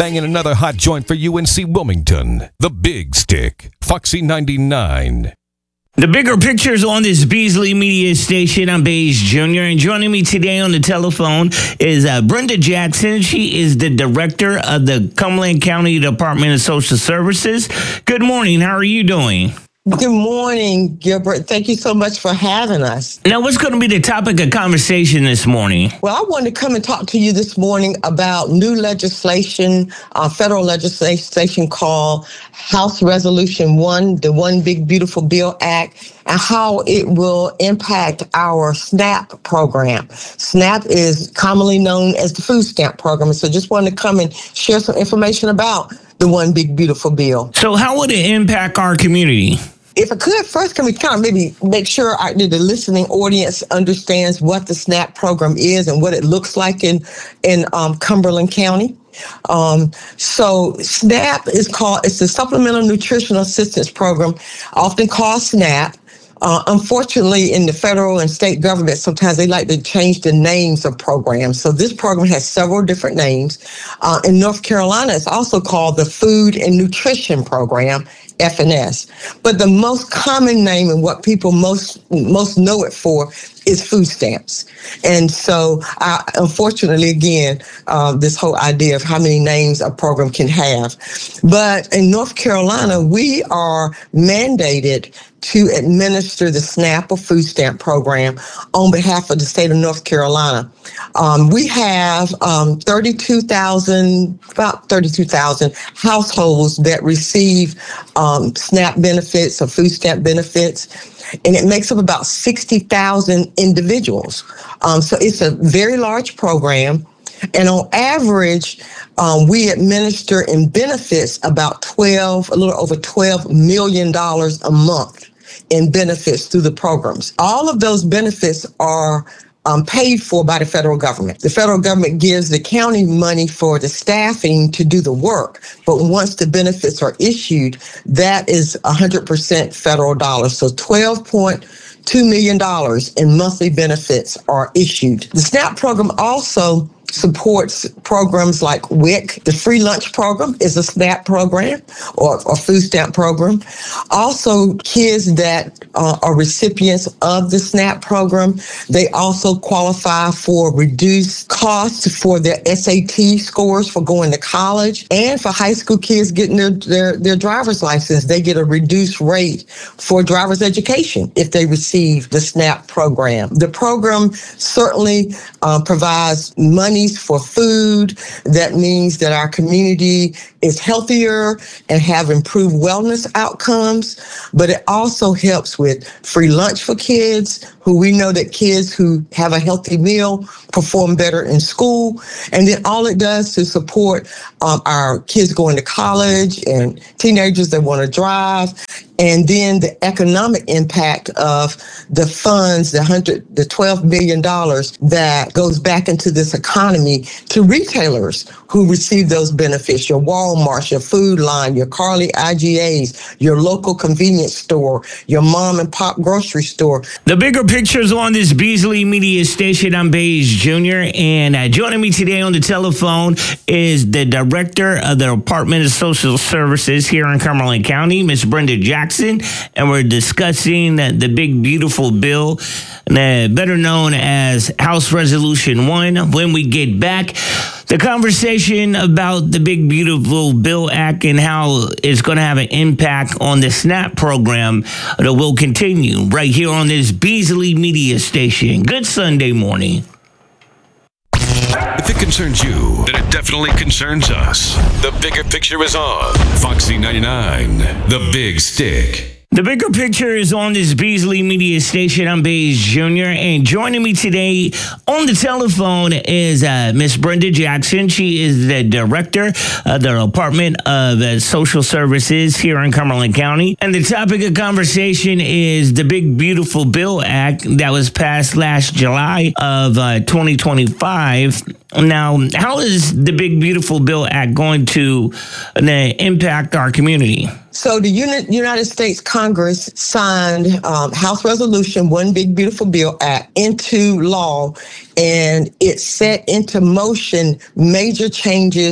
banging another hot joint for UNC Wilmington. The Big Stick, Foxy 99. The bigger pictures on this Beasley Media Station. I'm Beige Jr. And joining me today on the telephone is Brenda Jackson. She is the director of the Cumberland County Department of Social Services. Good morning. How are you doing? Good morning, Gilbert. Thank you so much for having us. Now, what's going to be the topic of conversation this morning? Well, I wanted to come and talk to you this morning about new legislation, federal legislation called House Resolution 1, the One Big Beautiful Bill Act, and how it will impact our SNAP program. SNAP is commonly known as the food stamp program. So just wanted to come and share some information about the One Big Beautiful Bill. So how would it impact our community? If I could, first, can we kind of maybe make sure the listening audience understands what the SNAP program is and what it looks like in Cumberland County? So SNAP it's the Supplemental Nutritional Assistance Program, often called SNAP. Unfortunately, in the federal and state government, sometimes they like to change the names of programs. So this program has several different names. In North Carolina, it's also called the Food and Nutrition Program, FNS. But the most common name and what people most know it for is food stamps. And so, unfortunately, again, this whole idea of how many names a program can have. But in North Carolina, we are mandated to administer the SNAP or food stamp program on behalf of the state of North Carolina. We have about 32,000 households that receive SNAP benefits or food stamp benefits, and it makes up about 60,000 individuals. So it's a very large program. And on average, we administer in benefits about a little over $12 million a month in benefits through the programs. All of those benefits are paid for by the federal government. The federal government gives the county money for the staffing to do the work, but once the benefits are issued, that is 100% federal dollars. So $12.2 million in monthly benefits are issued. The SNAP program also supports programs like WIC. The free lunch program is a SNAP program or food stamp program. Also, kids that are recipients of the SNAP program, they also qualify for reduced costs for their SAT scores for going to college, and for high school kids getting their driver's license. They get a reduced rate for driver's education if they receive the SNAP program. The program certainly provides money for food. That means that our community is healthier and have improved wellness outcomes, but it also helps with free lunch for kids, who we know that kids who have a healthy meal perform better in school. And then all it does to support our kids going to college and teenagers that want to drive. And then the economic impact of the funds, the $12 million that goes back into this economy to retailers who receive those benefits, your Walmart, your Food Line, your Carly IGAs, your local convenience store, your mom and pop grocery store. The bigger pictures on this Beasley Media Station. I'm Beige Jr. And joining me today on the telephone is the director of the Department of Social Services here in Cumberland County, Miss Brenda Jackson. And we're discussing the big, beautiful bill, better known as House Resolution 1. When we get back, the conversation about the Big Beautiful Bill Act and how it's going to have an impact on the SNAP program that will continue right here on this Beasley Media Station. Good Sunday morning. If it concerns you, then it definitely concerns us. The bigger picture is on Foxy 99, The Big Stick. The bigger picture is on this Beasley Media Station. I'm Beige Jr. And joining me today on the telephone is Miss Brenda Jackson. She is the director of the Department of Social Services here in Cumberland County. And the topic of conversation is the Big Beautiful Bill Act that was passed last July of 2025. Now, how is the Big Beautiful Bill Act going to impact our community? So the United States Congress signed House Resolution One Big Beautiful Bill Act into law, and it set into motion major changes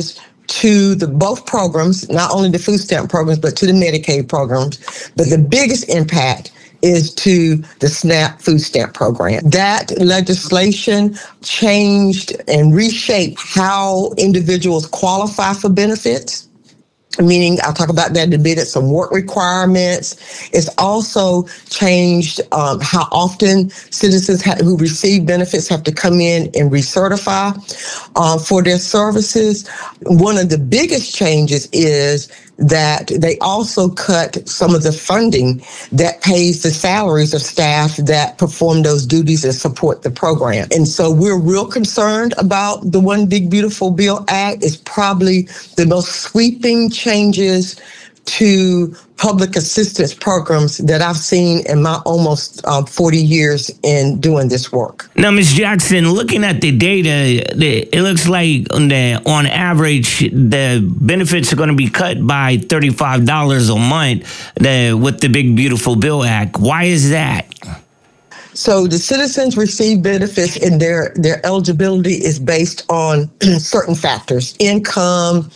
to the both programs, not only the food stamp programs, but to the Medicaid programs. But the biggest impact is to the SNAP food stamp program. That legislation changed and reshaped how individuals qualify for benefits. Meaning, I'll talk about that in a bit, it's some work requirements. It's also changed how often citizens who receive benefits have to come in and recertify for their services. One of the biggest changes is that they also cut some of the funding that pays the salaries of staff that perform those duties and support the program. And so we're real concerned about the One Big Beautiful Bill Act. It's probably the most sweeping changes to public assistance programs that I've seen in my almost 40 years in doing this work. Now, Ms. Jackson, looking at the data, it looks like on average, the benefits are going to be cut by $35 a month with the Big Beautiful Bill Act. Why is that? So the citizens receive benefits and their eligibility is based on certain factors, income,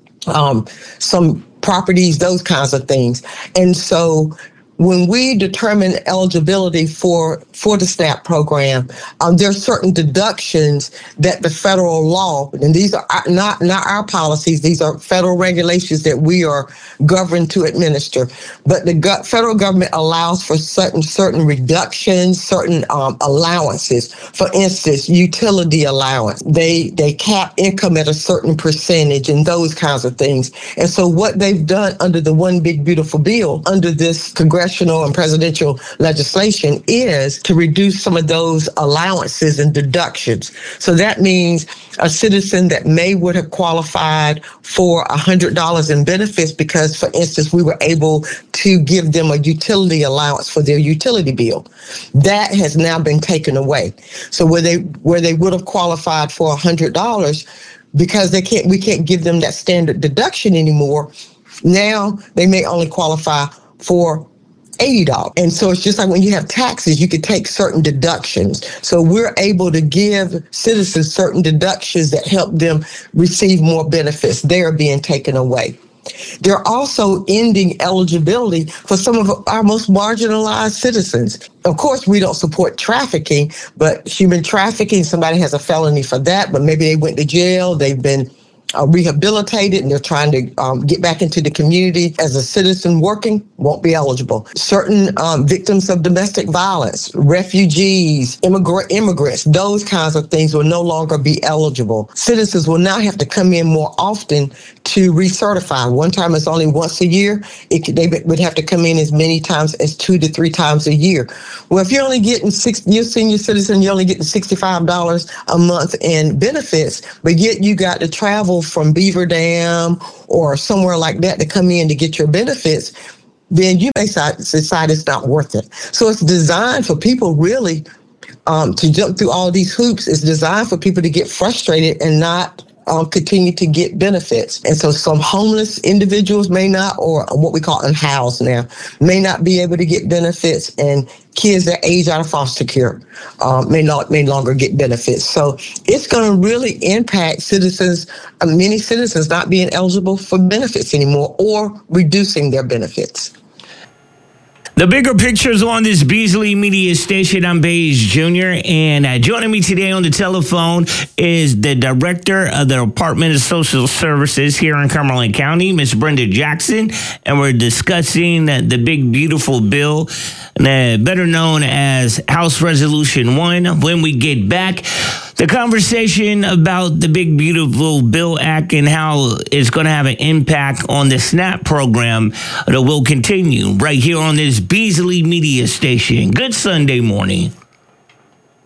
some properties, those kinds of things. And so when we determine eligibility for the SNAP program, there are certain deductions that the federal law, and these are not our policies, these are federal regulations that we are governed to administer. But the federal government allows for certain reductions, certain allowances. For instance, utility allowance. They cap income at a certain percentage and those kinds of things. And so what they've done under the One Big Beautiful Bill, under this congressional and presidential legislation, is to reduce some of those allowances and deductions. So that means a citizen that would have qualified for $100 in benefits because, for instance, we were able to give them a utility allowance for their utility bill. That has now been taken away. So where they would have qualified for $100, because we can't give them that standard deduction anymore, now they may only qualify for $80. And so it's just like when you have taxes, you could take certain deductions. So we're able to give citizens certain deductions that help them receive more benefits. They're being taken away. They're also ending eligibility for some of our most marginalized citizens. Of course, we don't support trafficking, but human trafficking, somebody has a felony for that, but maybe they went to jail, they've been rehabilitated, and they're trying to get back into the community as a citizen working, won't be eligible. Certain victims of domestic violence, refugees, immigrants, those kinds of things will no longer be eligible. Citizens will now have to come in more often to recertify. One time it's only once a year. They would have to come in as many times as 2 to 3 times a year. Well, if you're only getting you're a senior citizen, you're only getting $65 a month in benefits, but yet you got to travel from Beaver Dam or somewhere like that to come in to get your benefits, then you may decide it's not worth it. So it's designed for people really to jump through all these hoops. It's designed for people to get frustrated and not continue to get benefits. And so some homeless individuals may not, or what we call unhoused now, may not be able to get benefits, and kids that age out of foster care may longer get benefits. So it's going to really impact citizens, many citizens not being eligible for benefits anymore or reducing their benefits. The bigger pictures on this Beasley Media Station. I'm Baze Jr. And joining me today on the telephone is the Director of the Department of Social Services here in Cumberland County, Ms. Brenda Jackson. And we're discussing the Big Beautiful Bill, better known as House Resolution 1. When we get back, the conversation about the Big Beautiful Bill Act and how it's going to have an impact on the SNAP program that will continue right here on this Beasley Media Station. Good Sunday morning.